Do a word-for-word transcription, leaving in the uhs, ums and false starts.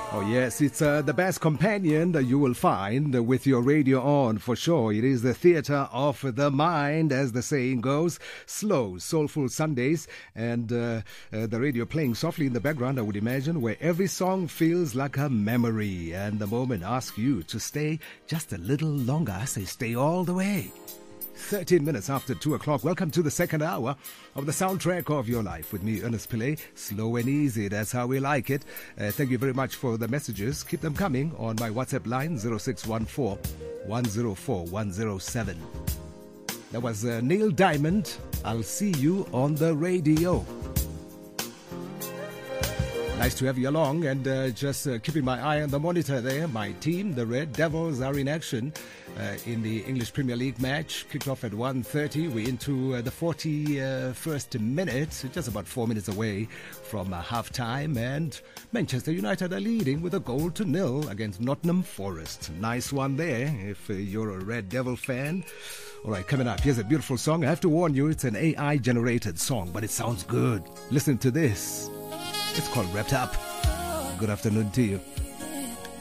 Oh yes, it's uh, the best companion that you will find with your radio on for sure. It is the theater of the mind, as the saying goes. Slow, soulful Sundays, and uh, uh, the radio playing softly in the background, I would imagine, where every song feels like a memory. And the moment asks you to stay just a little longer. I say stay all the way. thirteen minutes after two o'clock. Welcome to the second hour of the soundtrack of your life with me, Ernest Pillay. Slow and easy, that's how we like it. Uh, thank you very much for the messages. Keep them coming on my WhatsApp line, zero six one four, one zero four, one zero seven. That was uh, Neil Diamond. I'll see you on the radio. Nice to have you along, and uh, just uh, keeping my eye on the monitor there. My team, the Red Devils, are in action uh, in the English Premier League match. Kicked off at one thirty. We're into uh, the forty-first minute, just about four minutes away from uh, half-time. And Manchester United are leading with a goal to nil against Nottingham Forest. Nice one there, if uh, you're a Red Devil fan. All right, coming up, here's a beautiful song. I have to warn you, it's an A I-generated song, but it sounds good. Listen to this. It's called Wrapped Up. Good afternoon to you.